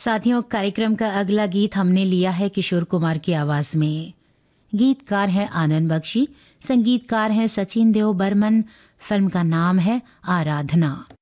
साथियों, कार्यक्रम का अगला गीत हमने लिया है किशोर कुमार की आवाज में। गीतकार हैं आनंद बख्शी, संगीतकार हैं सचिन देव बर्मन। फिल्म का नाम है आराधना।